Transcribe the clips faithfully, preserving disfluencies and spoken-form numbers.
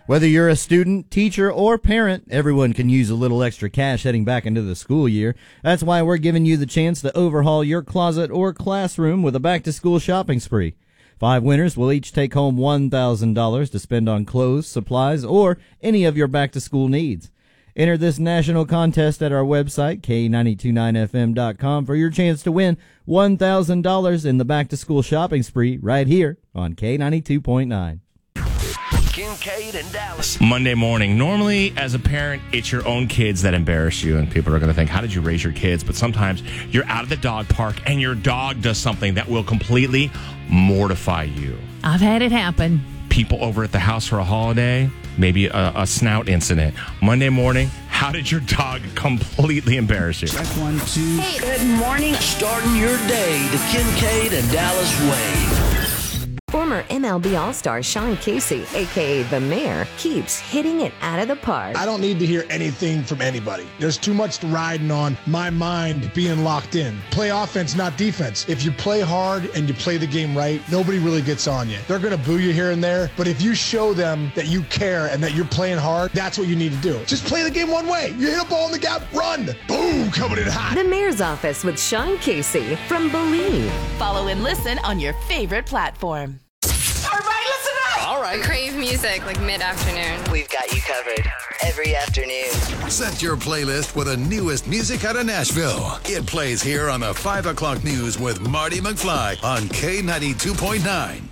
Whether you're a student, teacher, or parent, everyone can use a little extra cash heading back into the school year. That's why we're giving you the chance to overhaul your closet or classroom with a back-to-school shopping spree. Five winners will each take home one thousand dollars to spend on clothes, supplies, or any of your back-to-school needs. Enter this national contest at our website, K nine two nine F M dot com, for your chance to win one thousand dollars in the back-to-school shopping spree right here on K ninety-two point nine. Kincaid and Dallas. Monday morning. Normally, as a parent, it's your own kids that embarrass you, and people are going to think, how did you raise your kids? But sometimes you're out at the dog park, and your dog does something that will completely mortify you. I've had it happen. People over at the house for a holiday, maybe a, a snout incident. Monday morning, how did your dog completely embarrass you? Check one, two. Hey, good morning. Starting your day the Kincaid and Dallas way. Former M L B All-Star Sean Casey, a k a. The Mayor, keeps hitting it out of the park. I don't need to hear anything from anybody. There's too much riding on my mind being locked in. Play offense, not defense. If you play hard and you play the game right, nobody really gets on you. They're going to boo you here and there, but if you show them that you care and that you're playing hard, that's what you need to do. Just play the game one way. You hit a ball in the gap, run. Boom, coming in hot. The Mayor's Office with Sean Casey from Believe. Follow and listen on your favorite platform. Everybody listen up! All right. Crave music like mid-afternoon. We've got you covered every afternoon. Set your playlist with the newest music out of Nashville. It plays here on the five o'clock news with Marty McFly on K ninety-two point nine.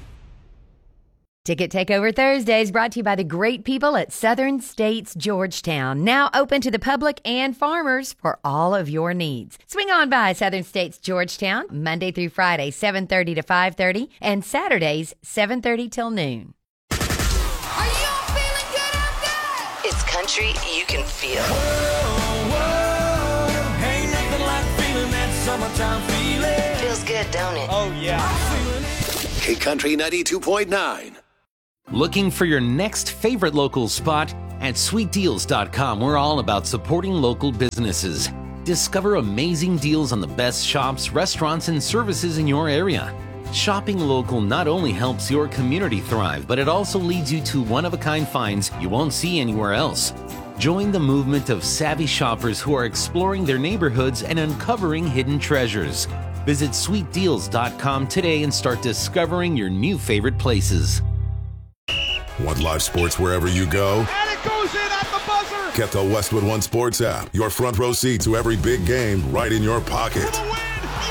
Ticket Takeover Thursdays brought to you by the great people at Southern States Georgetown. Now open to the public and farmers for all of your needs. Swing on by Southern States Georgetown Monday through Friday, seven thirty to five thirty, and Saturdays, seven thirty till noon. Are y'all feeling good out there? It's country you can feel. Whoa, whoa, ain't nothing like feeling that summertime feeling. Feels good, don't it? Oh, yeah. K Country ninety-two point nine. Looking for your next favorite local spot? At sweet deals dot com, we're all about supporting local businesses. Discover amazing deals on the best shops, restaurants, and services in your area. Shopping local not only helps your community thrive, but it also leads you to one-of-a-kind finds you won't see anywhere else. Join the movement of savvy shoppers who are exploring their neighborhoods and uncovering hidden treasures. Visit sweet deals dot com today and start discovering your new favorite places. Want live sports wherever you go? And it goes in at the buzzer! Get the Westwood One Sports app. Your front row seat to every big game right in your pocket. For the win!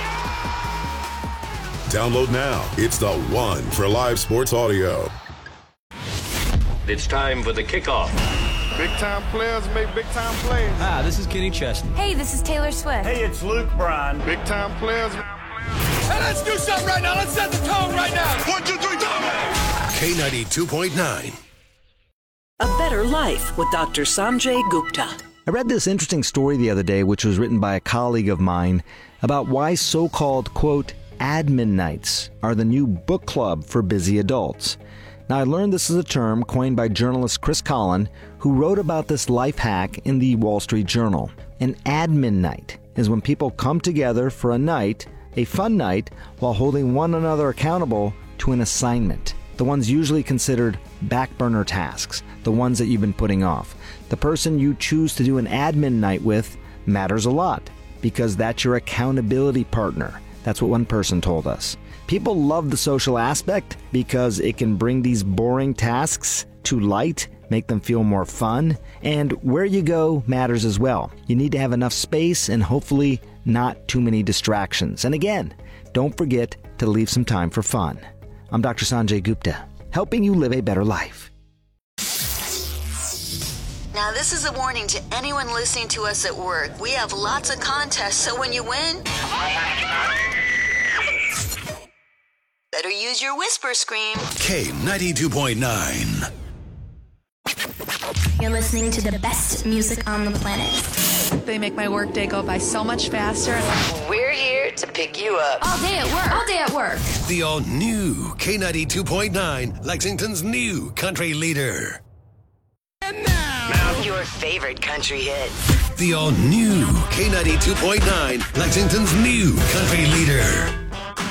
Yeah! Download now. It's the one for live sports audio. It's time for the kickoff. Big-time players make big-time plays. Hi, this is Kenny Chesney. Hey, this is Taylor Swift. Hey, it's Luke Bryan. Big-time players. Hey, let's do something right now. Let's set the tone right now. One, two, three, go! K ninety-two point nine. A Better Life with Doctor Sanjay Gupta. I read this interesting story the other day, which was written by a colleague of mine, about why so-called, quote, admin nights are the new book club for busy adults. Now, I learned this is a term coined by journalist Chris Collin, who wrote about this life hack in the Wall Street Journal. An admin night is when people come together for a night, a fun night, while holding one another accountable to an assignment. The ones usually considered back burner tasks, the ones that you've been putting off. The person you choose to do an admin night with matters a lot because that's your accountability partner. That's what one person told us. People love the social aspect because it can bring these boring tasks to light, make them feel more fun, and where you go matters as well. You need to have enough space and hopefully not too many distractions. And again, don't forget to leave some time for fun. I'm Doctor Sanjay Gupta, helping you live a better life. Now, this is a warning to anyone listening to us at work. We have lots of contests, so when you win, better use your whisper scream. K ninety-two point nine. You're listening to the best music on the planet. They make my workday go by so much faster. We're here to pick you up. All day at work. All day at work. The all-new K ninety-two point nine, Lexington's new country leader. And now, now your favorite country hits. The all-new K ninety-two point nine, Lexington's new country leader.